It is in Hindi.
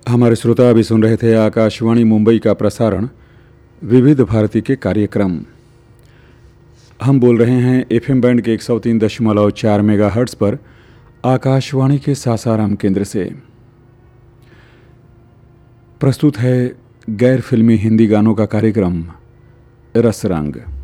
हमारे श्रोता अभी सुन रहे थे आकाशवाणी मुंबई का प्रसारण विविध भारती के कार्यक्रम। हम बोल रहे हैं एफएम बैंड के 103.4 मेगाहर्ट्ज़ पर आकाशवाणी के सासाराम केंद्र से। प्रस्तुत है गैर फिल्मी हिंदी गानों का कार्यक्रम रसरंग।